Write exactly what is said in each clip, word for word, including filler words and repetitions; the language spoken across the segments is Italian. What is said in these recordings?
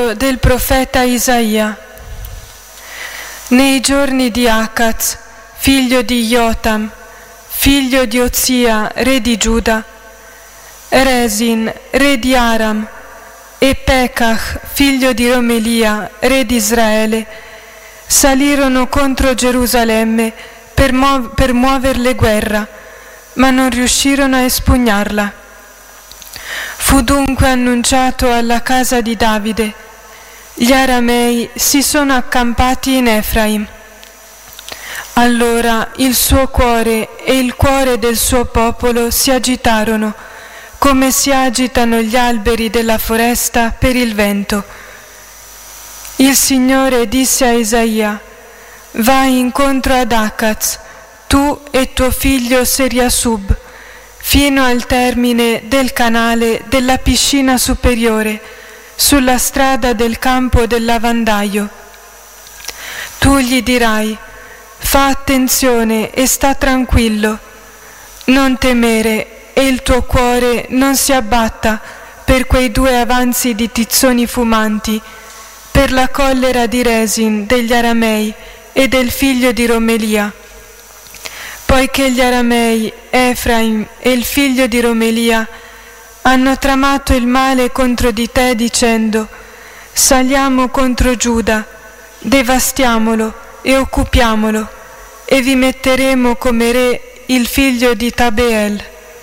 libro del profeta Isaia. Nei giorni di Acaz, figlio di Jotam, figlio di Ozia, re di Giuda, Resin, re di Aram, e Pekach, figlio di Romelia, re di Israele, salirono contro Gerusalemme per, muo- per muoverle guerra, ma non riuscirono a espugnarla. Fu dunque annunciato alla casa di Davide: gli aramei si sono accampati in Efraim. Allora il suo cuore e il cuore del suo popolo si agitarono, come si agitano gli alberi della foresta per il vento. Il Signore disse a Isaia: vai incontro ad Acaz, tu e tuo figlio Seriasub, fino al termine del canale della piscina superiore, sulla strada del campo del lavandaio. Tu gli dirai: fa attenzione e sta tranquillo, non temere, e il tuo cuore non si abbatta per quei due avanzi di tizzoni fumanti, per la collera di Resin degli aramei e del figlio di Romelia. Poiché gli aramei, Efraim e il figlio di Romelia hanno tramato il male contro di te dicendo: saliamo contro Giuda, devastiamolo e occupiamolo, e vi metteremo come re il figlio di Tabeel.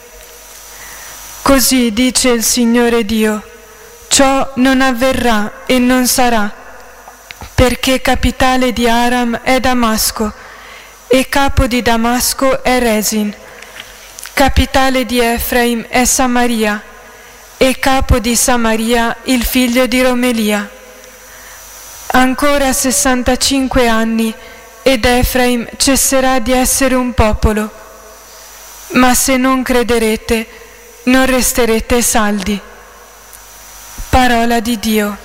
Così dice il Signore Dio: ciò non avverrà e non sarà, perché capitale di Aram è Damasco e capo di Damasco è Resin. Capitale di Efraim è Samaria e capo di Samaria il figlio di Romelia. Ancora sessantacinque anni ed Efraim cesserà di essere un popolo. Ma se non crederete, non resterete saldi. Parola di Dio.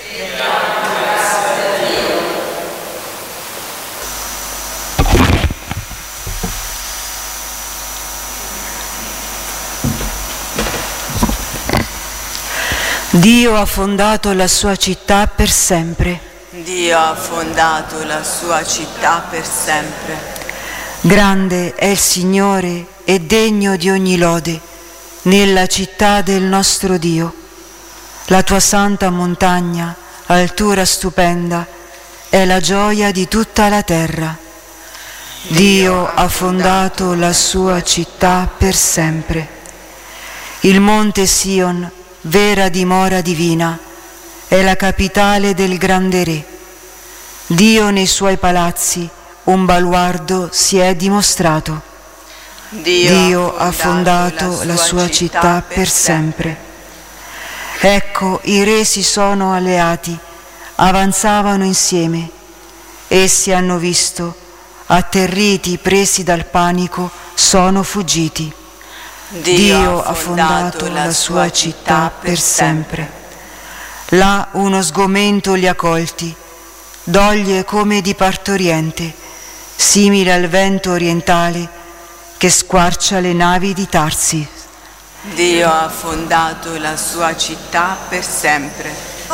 Dio ha fondato la sua città per sempre. Dio ha fondato la sua città per sempre. Grande è il Signore e degno di ogni lode nella città del nostro Dio. La tua santa montagna, altura stupenda, è la gioia di tutta la terra. Dio ha fondato la sua città per sempre. Il monte Sion, vera dimora divina, è la capitale del grande re. Dio nei suoi palazzi un baluardo si è dimostrato. Dio, Dio ha fondato la, la sua città, città per sempre. Ecco, i re si sono alleati, avanzavano insieme. Essi hanno visto, atterriti, presi dal panico, sono fuggiti. Dio, Dio ha fondato la, la sua città per sempre. Là uno sgomento li ha colti, doglie come di partoriente, simile al vento orientale che squarcia le navi di Tarsi. Dio ha fondato la sua città per sempre.